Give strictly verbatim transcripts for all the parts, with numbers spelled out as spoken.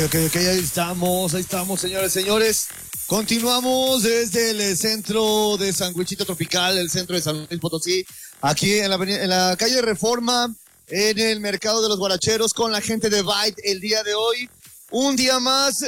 Ok, ok, ahí estamos, ahí estamos, señores, señores. Continuamos desde el centro de Sandwichito Tropical, el centro de San Luis Potosí, aquí en la, en la calle Reforma, en el mercado de los guaracheros, con la gente de Byte el día de hoy. Un día más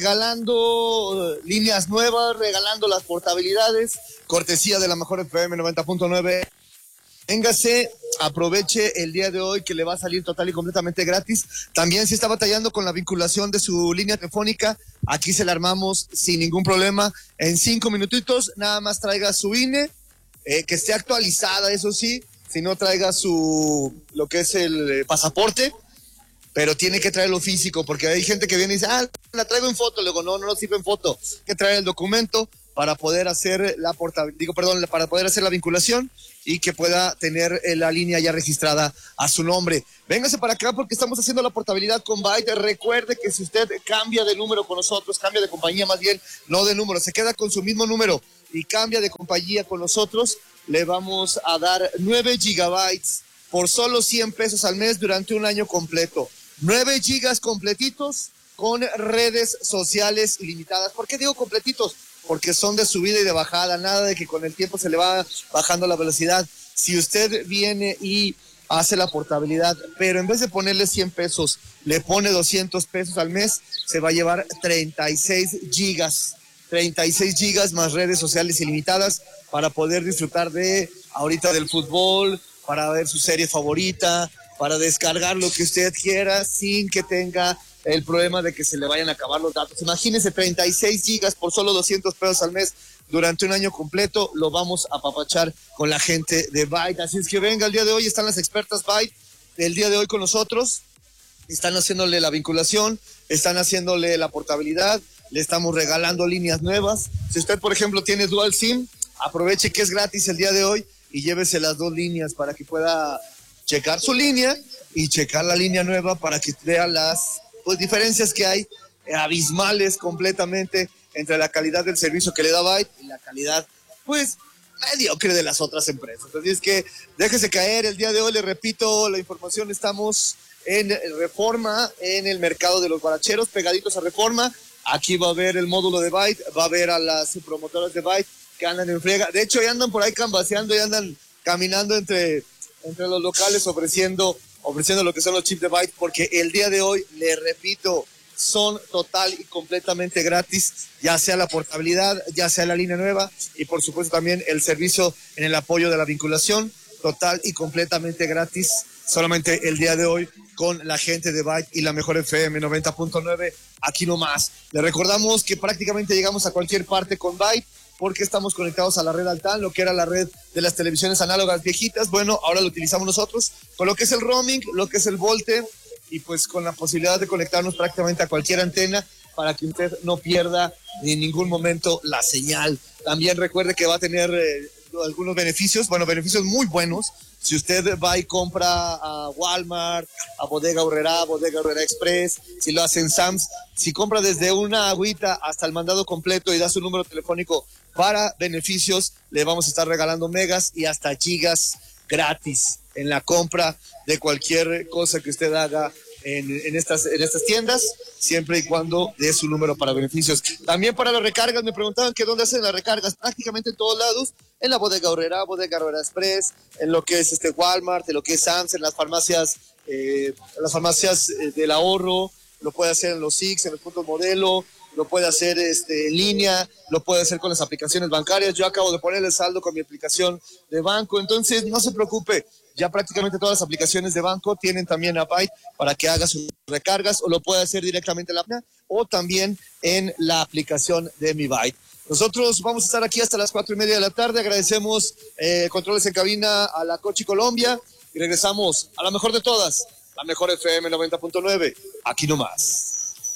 regalando líneas nuevas, regalando las portabilidades, cortesía de la mejor F M noventa punto nueve. Véngase, aproveche el día de hoy que le va a salir total y completamente gratis. También si está batallando con la vinculación de su línea telefónica, aquí se la armamos sin ningún problema. En cinco minutitos, nada más traiga su I N E, eh, que esté actualizada, eso sí. Si no, traiga su, lo que es el eh, pasaporte, pero tiene que traerlo físico, porque hay gente que viene y dice, ah, la traigo en foto. Le digo, no, no, no sirve en foto. Hay que traer el documento para poder hacer la portabilidad, digo, perdón, para poder hacer la vinculación y que pueda tener la línea ya registrada a su nombre. Véngase para acá porque estamos haciendo la portabilidad con Byte. Recuerde que si usted cambia de número con nosotros, cambia de compañía más bien, no de número, se queda con su mismo número y cambia de compañía con nosotros, le vamos a dar nueve gigabytes por solo cien pesos al mes durante un año completo. nueve gigas completitos con redes sociales ilimitadas. ¿Por qué digo completitos? Porque son de subida y de bajada, nada de que con el tiempo se le va bajando la velocidad. Si usted viene y hace la portabilidad, pero en vez de ponerle cien pesos, le pone doscientos pesos al mes, se va a llevar treinta y seis gigas. treinta y seis gigas más redes sociales ilimitadas para poder disfrutar de ahorita del fútbol, para ver su serie favorita, para descargar lo que usted quiera sin que tenga el problema de que se le vayan a acabar los datos. Imagínese treinta y seis gigas por solo doscientos pesos al mes durante un año completo. Lo vamos a apapachar con la gente de Byte. Así es que venga, el día de hoy están las expertas Byte, el día de hoy con nosotros. Están haciéndole la vinculación, están haciéndole la portabilidad, le estamos regalando líneas nuevas. Si usted, por ejemplo, tiene Dual SIM, aproveche que es gratis el día de hoy y llévese las dos líneas para que pueda checar su línea y checar la línea nueva para que vea las pues, diferencias que hay, eh, abismales completamente entre la calidad del servicio que le da Byte y la calidad, pues, mediocre de las otras empresas. Así es que déjese caer el día de hoy, le repito, la información, estamos en Reforma, en el mercado de los guaracheros, pegaditos a Reforma. Aquí va a haber el módulo de Byte, va a haber a las promotoras de Byte que andan en friega. De hecho, ya andan por ahí cambaseando y andan caminando entre, entre los locales ofreciendo, ofreciendo lo que son los chips de Byte, porque el día de hoy, le repito, son total y completamente gratis, ya sea la portabilidad, ya sea la línea nueva y por supuesto también el servicio en el apoyo de la vinculación, total y completamente gratis, solamente el día de hoy con la gente de Byte y la mejor F M noventa punto nueve, aquí nomás. Le recordamos que prácticamente llegamos a cualquier parte con Byte porque estamos conectados a la red Altán, lo que era la red de las televisiones análogas viejitas. Bueno, ahora lo utilizamos nosotros con lo que es el roaming, lo que es el volte y pues con la posibilidad de conectarnos prácticamente a cualquier antena para que usted no pierda en ningún momento la señal. También recuerde que va a tener eh, algunos beneficios, bueno, beneficios muy buenos. Si usted va y compra a Walmart, a Bodega Aurrerá, Bodega Aurrerá Express, si lo hace en Sam's, si compra desde una agüita hasta el mandado completo y da su número telefónico para beneficios, le vamos a estar regalando megas y hasta gigas gratis en la compra de cualquier cosa que usted haga en, en, estas, en estas tiendas, siempre y cuando dé su número para beneficios. También para las recargas, me preguntaban que dónde hacen las recargas, prácticamente en todos lados, en la Bodega Aurrerá, Bodega Aurrerá Express, en lo que es este Walmart, en lo que es Sam's, en las farmacias, eh, en las farmacias eh, del ahorro, lo puede hacer en los S I X, en los puntos modelo, lo puede hacer este, en línea, lo puede hacer con las aplicaciones bancarias. Yo acabo de ponerle el saldo con mi aplicación de banco, entonces no se preocupe, ya prácticamente todas las aplicaciones de banco tienen también a Byte para que haga sus recargas o lo puede hacer directamente en la app o también en la aplicación de Mi Byte. Nosotros vamos a estar aquí hasta las cuatro y media de la tarde. Agradecemos eh, controles en cabina a la Cochi Colombia y regresamos a la mejor de todas, la mejor F M noventa punto nueve, aquí nomás.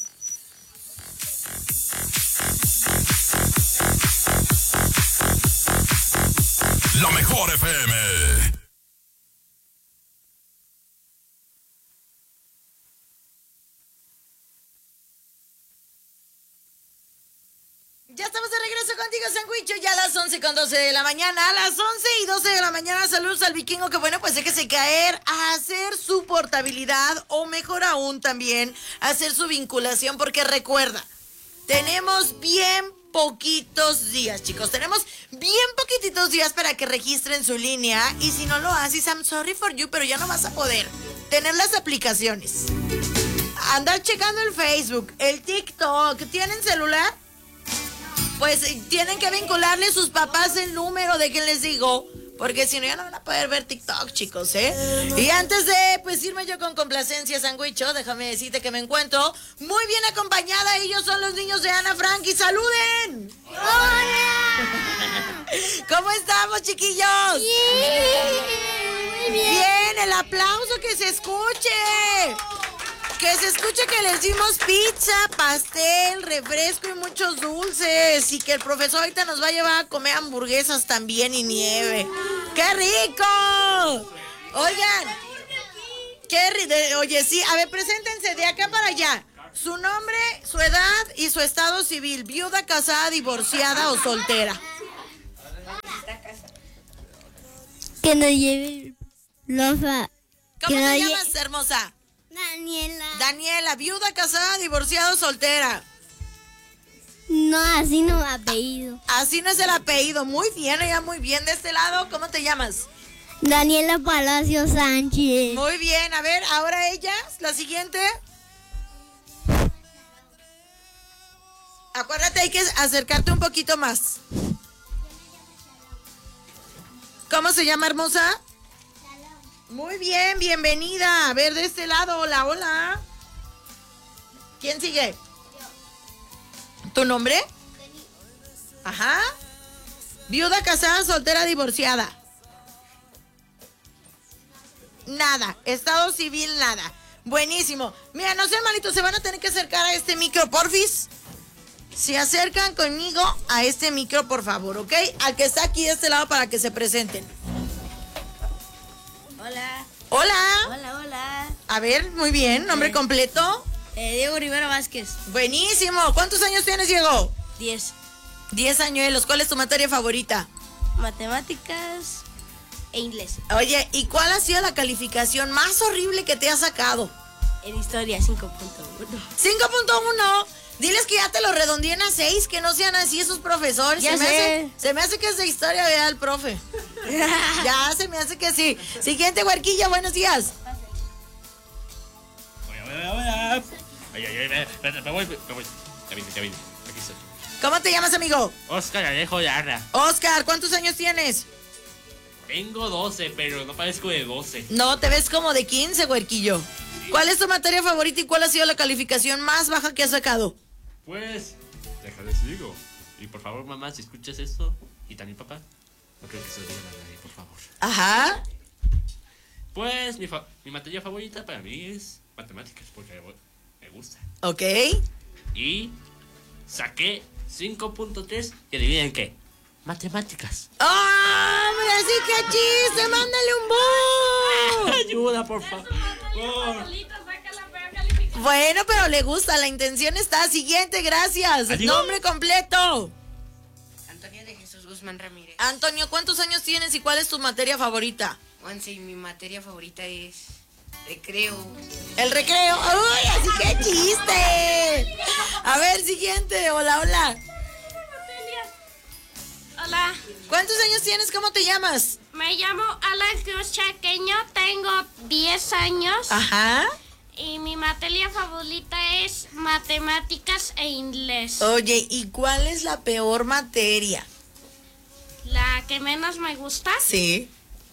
La mejor F M. Ya estamos de regreso con contigo, Sandwicho, ya a las once con doce de la mañana. A las once y doce de la mañana, saludos al vikingo, que bueno, pues déjese caer a hacer su portabilidad, o mejor aún también, hacer su vinculación, porque recuerda, tenemos bien poquitos días, chicos. Tenemos bien poquititos días para que registren su línea. Y si no lo haces, I'm sorry for you, pero ya no vas a poder tener las aplicaciones. Andar checando el Facebook, el TikTok. ¿Tienen celular? Pues tienen que vincularle a sus papás el número de quien les digo, porque si no ya no van a poder ver TikTok, chicos, ¿eh? Y antes de pues irme yo con complacencia, Sandwicho, déjame decirte que me encuentro muy bien acompañada. Ellos son los niños de Ana Frank y saluden. ¡Hola! ¿Cómo estamos, chiquillos? Bien. Muy bien. Bien, el aplauso, que se escuche. Que se escuche que les dimos pizza, pastel, refresco y muchos dulces. Y que el profesor ahorita nos va a llevar a comer hamburguesas también y nieve. ¡Qué rico! Oigan, qué rico. Oye, sí, a ver, preséntense de acá para allá. Su nombre, su edad y su estado civil. Viuda, casada, divorciada o soltera. Que nos lleve Lofa. ¿Cómo Que te no llamas, lle- hermosa? Daniela. Daniela, viuda, casada, divorciada o soltera. No, así no me apellido. Así no es el apellido. Muy bien, ella muy bien. De este lado, ¿cómo te llamas? Daniela Palacio Sánchez. Muy bien, a ver, ahora ellas, la siguiente. Acuérdate, hay que acercarte un poquito más. ¿Cómo se llama, hermosa? Muy bien, bienvenida. A ver, de este lado, hola, hola. ¿Quién sigue? ¿Tu nombre? Ajá. Viuda, casada, soltera, divorciada. Nada. Estado civil, nada. Buenísimo. Mira, no sé, hermanito, se van a tener que acercar a este micro, porfis. Se acercan conmigo a este micro, por favor, ¿ok? Al que está aquí de este lado para que se presenten. Hola. Hola. Hola, hola. A ver, muy bien. ¿Nombre Eh. completo? Eh, Diego Rivera Vázquez. Buenísimo. ¿Cuántos años tienes, Diego? diez. Diez añuelos. ¿Cuál es tu materia favorita? Matemáticas e inglés. Oye, ¿y cuál ha sido la calificación más horrible que te has sacado? En historia cinco punto uno. cinco punto uno. Diles que ya te lo redondeen a seis, que no sean así esos profesores. Ya se, me sé. hace, se me hace que es de historia, vea el profe. Ya se me hace que sí. Siguiente, huerquilla, buenos días. Hola, hola, hola. Ay, ay, ay, me, me, me voy, me voy. Ya vine, ya vine. Aquí estoy. ¿Cómo te llamas, amigo? Oscar Alejo de Arra. Oscar, ¿cuántos años tienes? Tengo doce, pero no parezco de doce. No, te ves como de quince, huerquillo. ¿Cuál es tu materia favorita y cuál ha sido la calificación más baja que has sacado? Pues, déjales digo. Y por favor, mamá, si escuchas esto, y también papá, no creo que se lo digan a nadie, por favor. Ajá. Pues, mi, fa mi materia favorita para mí es matemáticas, porque me, me gusta. Ok. Y saqué cinco punto tres, y adivinen qué. Matemáticas. ¡Oh, hombre! Así que chiste, mándale un bo. Ayuda, por favor. Bueno, pero le gusta, la intención está. Siguiente, gracias. Adiós. Nombre completo. Antonio de Jesús Guzmán Ramírez. Antonio, ¿cuántos años tienes y cuál es tu materia favorita? Once, y mi materia favorita es recreo. El recreo. ¡Uy, así que chiste! A ver, siguiente. Hola, hola. Hola, ¿Cuántos años tienes? ¿Cómo te llamas? me llamo Alan Cruz Chaqueño, tengo diez años Ajá. y mi materia favorita es matemáticas e inglés. Oye, ¿y cuál es la peor materia? La que menos me gusta Sí.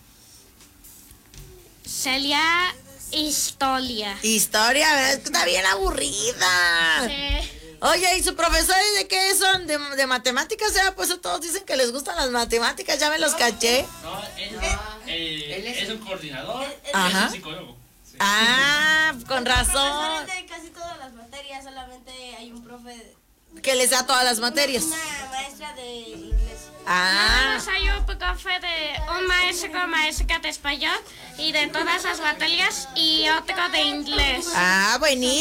sería historia. Historia, ¿verdad? Es que está bien aburrida. Sí. Oye, ¿y sus profesores de qué son? ¿De, de matemáticas? ¿Eh? Pues todos dicen que les gustan las matemáticas, ya me los caché. No, él, eh, él es- es un coordinador, Ajá. es un psicólogo. Sí. Ah, con razón. de casi todas las materias, solamente hay un profe, Que les da todas las materias. una maestra de inglés. Ah, No, soy un profe de un maestro maestra de español y de todas las materias y otro de inglés. ah,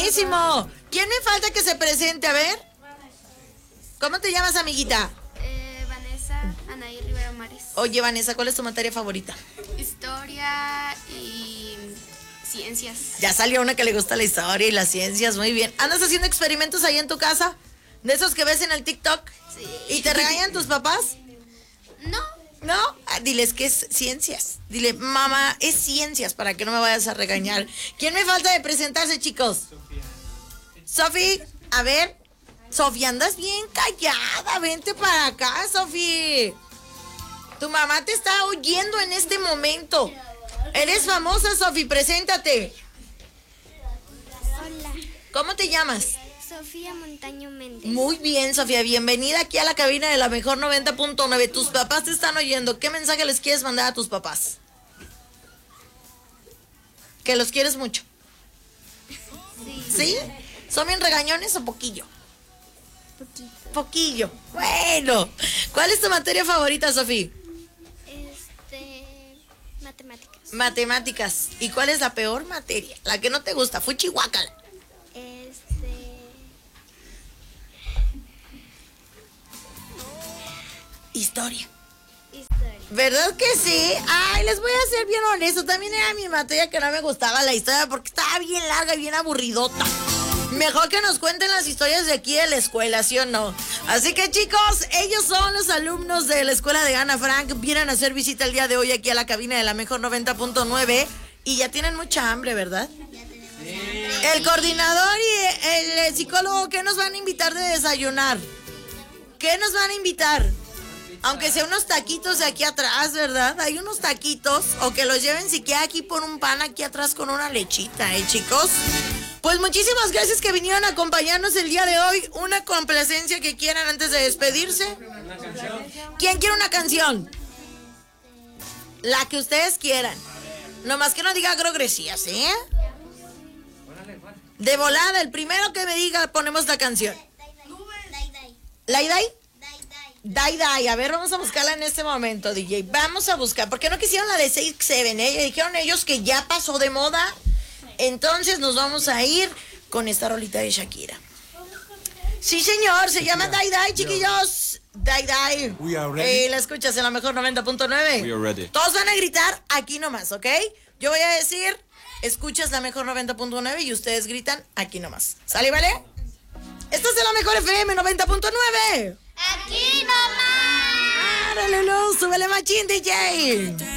buenísimo. ¿Quién me falta que se presente? A ver. ¿Cómo te llamas, amiguita? Eh, Anaí Rivera Mares. Oye, Vanessa, ¿cuál es tu materia favorita? Historia y ciencias. Ya salió una que le gusta la historia y las ciencias, muy bien. ¿Andas haciendo experimentos ahí en tu casa? ¿De esos que ves en el TikTok? Sí. ¿Y te regañan tus papás? No. ¿No? Ah, diles que es ciencias. Dile, mamá, es ciencias para que no me vayas a regañar. ¿Quién me falta de presentarse, chicos? Sofi, a ver. Sofi, andas bien callada. Vente para acá, Sofi. Tu mamá te está oyendo en este momento. Eres famosa, Sofi, preséntate. Hola, ¿Cómo te llamas? Sofía Montaño Méndez. Muy bien, Sofía, bienvenida aquí a la cabina de la mejor noventa punto nueve. Tus papás te están oyendo. ¿Qué mensaje les quieres mandar a tus papás? Que los quieres mucho. Sí, ¿Sí? ¿Son bien regañones o poquillo? poquito. Poquillo. Bueno. ¿Cuál es tu materia favorita, Sofía? Este, matemáticas. Matemáticas. ¿Y cuál es la peor materia? La que no te gusta. Fuchihuacala. Este, Historia. historia. ¿Verdad que sí? Ay, les voy a ser bien honesto. También era mi materia que no me gustaba la historia porque estaba bien larga y bien aburridota. Mejor que nos cuenten las historias de aquí de la escuela, ¿sí o no? Así que, chicos, ellos son los alumnos de la escuela de Ana Frank. Vienen a hacer visita el día de hoy aquí a la cabina de la mejor noventa punto nueve. Y ya tienen mucha hambre, ¿verdad? El coordinador y el psicólogo, ¿qué nos van a invitar de desayunar? ¿Qué nos van a invitar? Aunque sea unos taquitos de aquí atrás, ¿verdad? Hay unos taquitos. O que los lleven siquiera aquí por un pan aquí atrás con una lechita, ¿eh, chicos? Pues muchísimas gracias que vinieron a acompañarnos el día de hoy. Una complacencia que quieran antes de despedirse. ¿Quién quiere una canción? La que ustedes quieran. Nomás que no diga agrogresías, ¿eh? De volada, el primero que me diga ponemos la canción. Dai, dai. ¿Laidai? Dai, dai. Dai, dai, a ver, vamos a buscarla en este momento, D J. Vamos a buscar, porque no quisieron la de seis siete, ¿eh? Dijeron ellos que ya pasó de moda. Entonces nos vamos a ir con esta rolita de Shakira. Sí, señor, se llama Dai Dai, chiquillos. Dai Dai. We are ready. Eh, la escuchas en la mejor noventa punto nueve. We are ready. Todos van a gritar aquí nomás, ¿ok? Yo voy a decir, escuchas la mejor noventa punto nueve y ustedes gritan aquí nomás. ¿Sale, vale? Esto es de la mejor F M noventa punto nueve. Aquí nomás. ¡Árale, no! ¡Súbele machín, D J!